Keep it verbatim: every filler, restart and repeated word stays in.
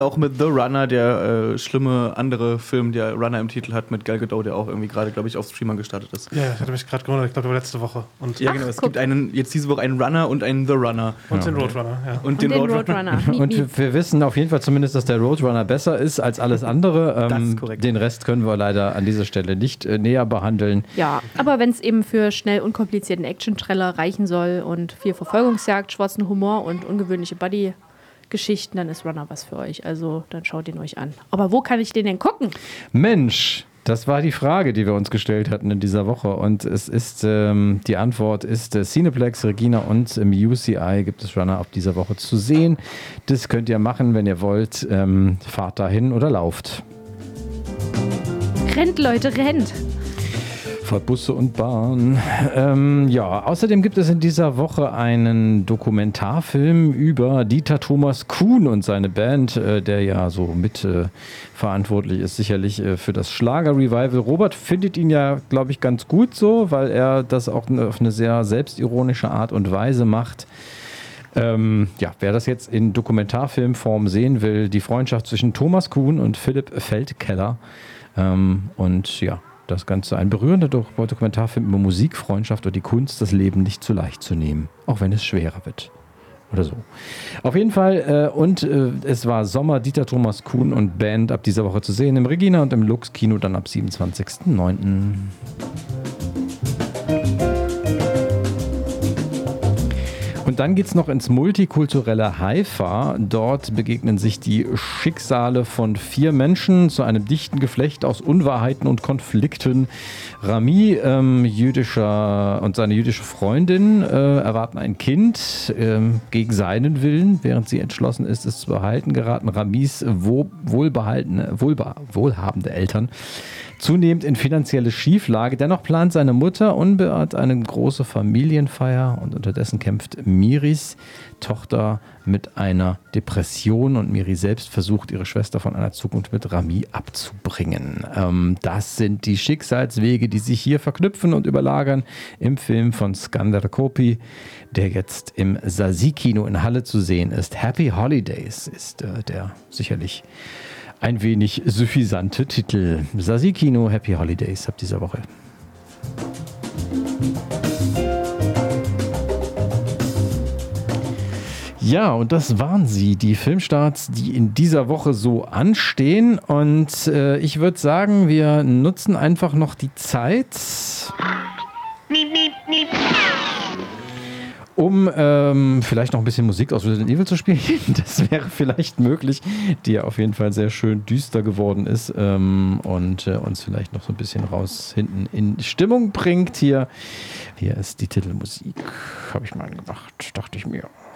Auch mit The Runner, der äh, schlimme andere Film, der Runner im Titel hat, mit Gal Gadot, der auch irgendwie gerade, glaube ich, auf Streamern gestartet ist. Ja, ich hatte mich gerade gewundert, ich glaube, der war letzte Woche. Und ja, genau, es Ach, gibt einen, jetzt diese Woche einen Runner und einen The Runner. Und ja. den Roadrunner, ja. Und, und den, den Roadrunner. Roadrunner. Und wir, wir wissen auf jeden Fall zumindest, dass der Roadrunner besser ist als alles andere. Ähm, das ist korrekt. Den Rest können wir leider an dieser Stelle nicht äh, näher behandeln. Ja, aber wenn es eben für schnell unkomplizierten Action-Trailer reichen soll und viel Verfolgungsjagd, schwarzen Humor und ungewöhnliche Buddy- Geschichten, dann ist Runner was für euch. Also dann schaut ihn euch an. Aber wo kann ich den denn gucken? Mensch, das war die Frage, die wir uns gestellt hatten in dieser Woche. Und es ist, ähm, die Antwort ist äh, Cineplex, Regina und im U C I gibt es Runner ab dieser Woche zu sehen. Das könnt ihr machen, wenn ihr wollt. Ähm, fahrt dahin oder lauft. Rennt, Leute, rennt! Busse und Bahn. Ähm, ja, außerdem gibt es in dieser Woche einen Dokumentarfilm über Dieter Thomas Kuhn und seine Band, äh, der ja so mit äh, verantwortlich ist, sicherlich äh, für das Schlager-Revival. Robert findet ihn ja, glaube ich, ganz gut so, weil er das auch ne, auf eine sehr selbstironische Art und Weise macht. Ähm, ja, wer das jetzt in Dokumentarfilmform sehen will, die Freundschaft zwischen Thomas Kuhn und Philipp Feldkeller. Ähm, und ja, das Ganze ein berührender Dokumentarfilm über Musik, Freundschaft und die Kunst, das Leben nicht zu leicht zu nehmen, auch wenn es schwerer wird. Oder so. Auf jeden Fall, äh, und äh, es war Sommer, Dieter Thomas Kuhn und Band ab dieser Woche zu sehen im Regina und im Lux Kino dann ab siebenundzwanzigsten neunten Und dann geht es noch ins multikulturelle Haifa. Dort begegnen sich die Schicksale von vier Menschen zu einem dichten Geflecht aus Unwahrheiten und Konflikten. Rami, ähm, jüdischer und seine jüdische Freundin äh, erwarten ein Kind ähm, gegen seinen Willen, während sie entschlossen ist, es zu behalten, geraten Ramis wo, wohlbehaltene, wohlbe, wohlhabende Eltern zunehmend in finanzielle Schieflage. Dennoch plant seine Mutter unbeirrt eine große Familienfeier und unterdessen kämpft Miris Tochter mit einer Depression und Miri selbst versucht, ihre Schwester von einer Zukunft mit Rami abzubringen. Ähm, das sind die Schicksalswege, die sich hier verknüpfen und überlagern im Film von Skander Kopi, der jetzt im Sasi-Kino in Halle zu sehen ist. Happy Holidays ist äh, der sicherlich ein wenig suffisante Titel. Sasi-Kino, Happy Holidays ab dieser Woche. Ja, und das waren sie, die Filmstarts, die in dieser Woche so anstehen. Und äh, ich würde sagen, wir nutzen einfach noch die Zeit, um ähm, vielleicht noch ein bisschen Musik aus Resident Evil zu spielen. Das wäre vielleicht möglich, die ja auf jeden Fall sehr schön düster geworden ist ähm, und äh, uns vielleicht noch so ein bisschen raus hinten in Stimmung bringt. Hier, hier ist die Titelmusik, habe ich mal gemacht, dachte ich mir.